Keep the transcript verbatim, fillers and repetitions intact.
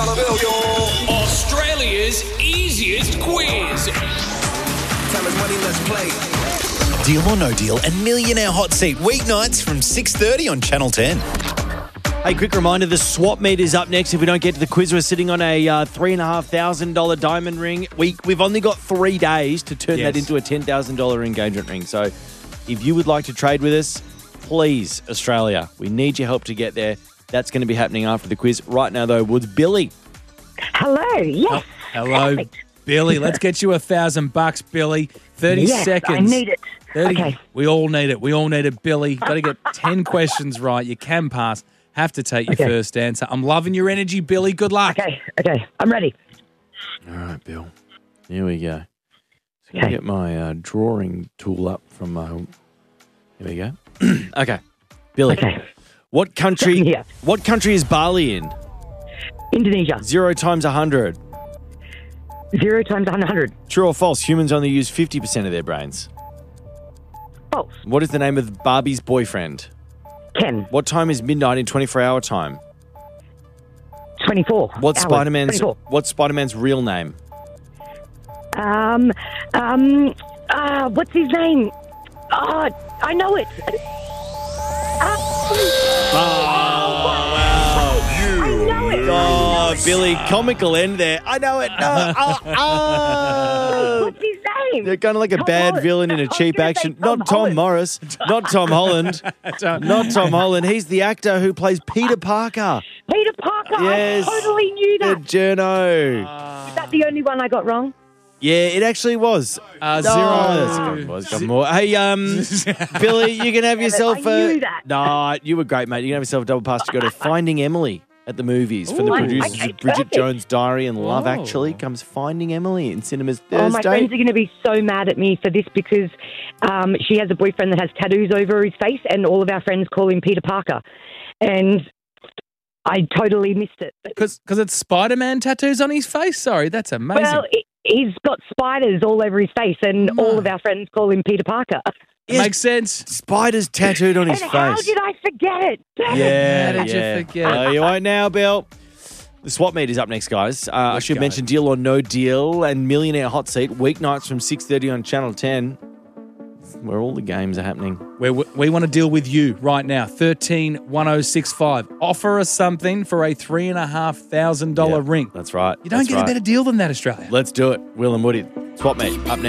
Australia's easiest quiz. Time is money, let's play. Deal or No Deal and Millionaire Hot Seat weeknights from six thirty on Channel ten. Hey, quick reminder, the swap meet is up next. If we don't get to the quiz, we're sitting on a uh, three thousand five hundred dollars diamond ring. We, we've only got three days to turn Yes. that into a ten thousand dollars engagement ring. So if you would like to trade with us, please, Australia, we need your help to get there. That's going to be happening after the quiz. Right now, though, Woods, Billy. Hello, yes. Hello, Perfect. Billy. Let's get you a thousand bucks, Billy. Thirty Yes, seconds. I need it. thirty Okay. We all need it. We all need it, Billy. Got to get ten questions right. You can pass. Have to take your Okay. first answer. I'm loving your energy, Billy. Good luck. Okay, okay, I'm ready. All right, Bill. Here we go. So I'm going to Okay. get my uh, drawing tool up from my... Here we go. Okay. Billy. Okay. What country? Yeah. What country is Bali in? Indonesia, Zero times a hundred. zero times one hundred. True or false? Humans only use fifty percent of their brains. False. What is the name of Barbie's boyfriend? Ken, What time is midnight in twenty-four hour time? twenty-four. What's hours. Spider-Man's twenty-four. What's Spider-Man's real name? Um, um, uh, what's his name? Oh, I know it. I know it. Oh, Billy, comical end there. I know it. No. Oh, oh. What's his name? They're kind of like a Tom bad Holland. villain in a I was cheap gonna say action. Tom Not Tom Holland. Morris. Not Tom Holland. Not Tom Holland. He's the actor who plays Peter Parker. Peter Parker. Yes. I totally knew The that. journo. Is that the only one I got wrong? Yeah, it actually was. Uh, No, zero. that's a good one. It's got more. Hey, um, Billy, you can have yourself I a. knew that. Nah, you were great, mate. You can have yourself a double pass to go to Finding Emily at the movies for the Ooh, producers okay, of Bridget perfect. Jones' Diary and Love Oh. Actually comes Finding Emily in cinemas Oh, Thursday. my friends are going to be so mad at me for this because um, she has a boyfriend that has tattoos over his face, and all of our friends call him Peter Parker. And I totally missed it. Because it's Spider-Man tattoos on his face? Sorry, that's amazing. Well, he- he's got spiders all over his face, and all of our friends call him Peter Parker. it makes sense. Spiders tattooed on his And face. how did I forget it? Damn it. Yeah, How did you yeah. forget? No, you won't now, Bill. The swap meet is up next, guys. Uh, I Let's should go. mention Deal or No Deal and Millionaire Hot Seat weeknights from six thirty on Channel ten, where all the games are happening. Where we, we want to deal with you right now. thirteen one oh six five. Offer us something for a three and a half thousand dollar Yeah, ring. That's right. You don't That's get right. a better deal than that, Australia. Let's do it. Will and Woody. Swap meet up next.